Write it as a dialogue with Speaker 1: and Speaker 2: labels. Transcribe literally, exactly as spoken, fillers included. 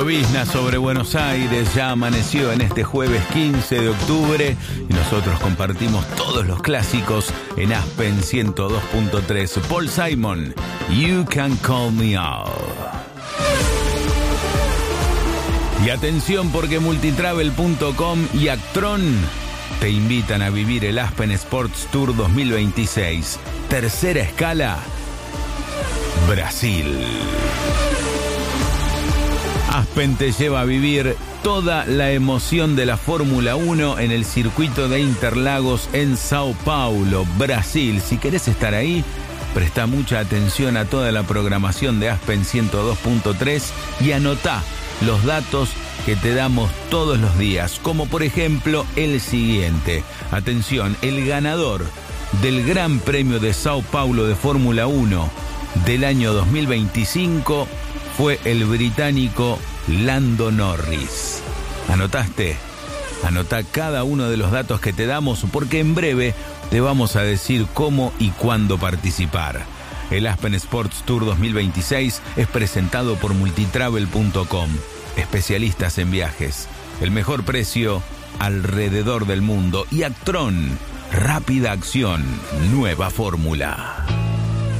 Speaker 1: llovizna sobre Buenos Aires, ya amaneció en este jueves quince de octubre y nosotros compartimos todos los clásicos en Aspen ciento dos punto tres. Paul Simon, You Can Call Me Out. Y atención porque multitravel punto com y Actron te invitan a vivir el Aspen Sports Tour dos mil veintiséis. Tercera escala, Brasil. Aspen te lleva a vivir toda la emoción de la Fórmula uno en el circuito de Interlagos en Sao Paulo, Brasil. Si querés estar ahí, presta mucha atención a toda la programación de Aspen ciento dos punto tres y anotá los datos que te damos todos los días, como por ejemplo el siguiente. Atención, el ganador del Gran Premio de Sao Paulo de Fórmula uno del año dos mil veinticinco fue el británico Lando Norris. ¿Anotaste? Anotá cada uno de los datos que te damos porque en breve te vamos a decir cómo y cuándo participar. El Aspen Sports Tour dos mil veintiséis es presentado por multitravel punto com. Especialistas en viajes. El mejor precio alrededor del mundo. Y Actron, rápida acción, nueva fórmula.